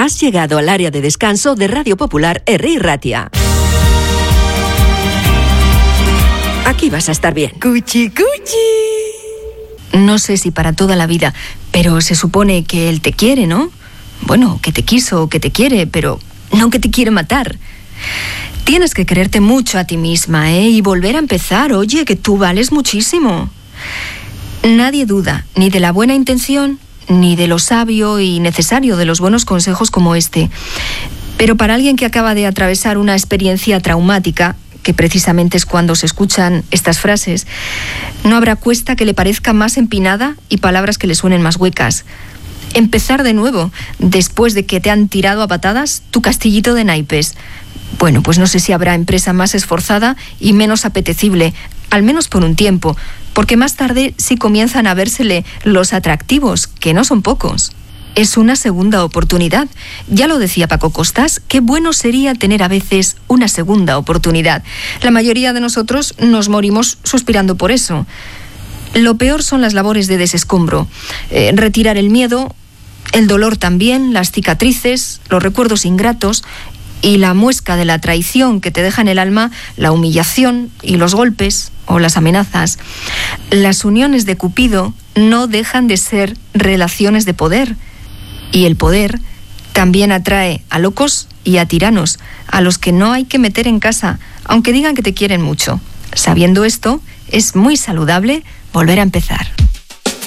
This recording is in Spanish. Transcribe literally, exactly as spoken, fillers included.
Has llegado al área de descanso de Radio Popular Herri Ratia. Aquí vas a estar bien. Cuchi, cuchi. No sé si para toda la vida, pero se supone que él te quiere, ¿no? Bueno, que te quiso, que te quiere, pero no que te quiere matar. Tienes que quererte mucho a ti misma, ¿eh? Y volver a empezar. Oye, que tú vales muchísimo. Nadie duda ni de la buena intención, ni de lo sabio y necesario de los buenos consejos como este. Pero para alguien que acaba de atravesar una experiencia traumática, que precisamente es cuando se escuchan estas frases, no habrá cuesta que le parezca más empinada y palabras que le suenen más huecas. Empezar de nuevo, después de que te han tirado a patadas tu castillito de naipes. Bueno, pues no sé si habrá empresa más esforzada y menos apetecible, al menos por un tiempo, porque más tarde sí comienzan a vérsele los atractivos, que no son pocos. Es una segunda oportunidad. Ya lo decía Paco Costas, qué bueno sería tener a veces una segunda oportunidad. La mayoría de nosotros nos morimos suspirando por eso. Lo peor son las labores de desescombro. Eh, retirar el miedo, el dolor también, las cicatrices, los recuerdos ingratos y la muesca de la traición que te deja en el alma, la humillación y los golpes o las amenazas. Las uniones de Cupido no dejan de ser relaciones de poder. Y el poder también atrae a locos y a tiranos, a los que no hay que meter en casa, aunque digan que te quieren mucho. Sabiendo esto, es muy saludable volver a empezar.